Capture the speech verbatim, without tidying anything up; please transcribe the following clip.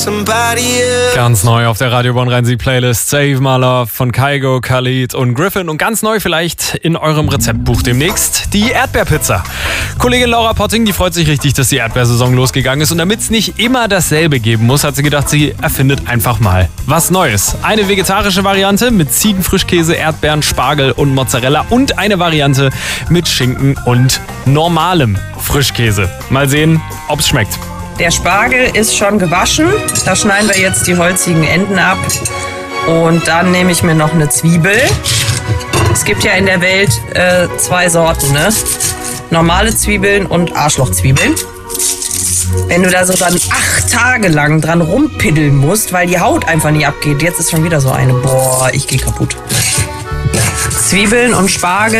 Ganz neu auf der Radio Bonn Rhein-Sieg-Playlist Save My Love von Kygo, Khalid und Griffin. Und ganz neu vielleicht in eurem Rezeptbuch demnächst die Erdbeerpizza. Kollegin Laura Potting, die freut sich richtig, dass die Erdbeersaison losgegangen ist. Und damit es nicht immer dasselbe geben muss, hat sie gedacht, sie erfindet einfach mal was Neues. Eine vegetarische Variante mit Ziegenfrischkäse, Erdbeeren, Spargel und Mozzarella. Und eine Variante mit Schinken und normalem Frischkäse. Mal sehen, ob es schmeckt. Der Spargel ist schon gewaschen. Da schneiden wir jetzt die holzigen Enden ab. Und dann nehme ich mir noch eine Zwiebel. Es gibt ja in der Welt äh, zwei Sorten, ne? Normale Zwiebeln und Arschlochzwiebeln. Wenn du da so dann acht Tage lang dran rumpiddeln musst, weil die Haut einfach nicht abgeht. Jetzt ist schon wieder so eine. Boah, ich gehe kaputt. Zwiebeln und Spargel